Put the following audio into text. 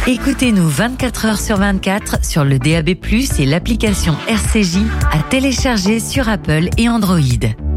Écoutez-nous 24 heures sur 24 sur le DAB+, et l'application RCJ à télécharger sur Apple et Android.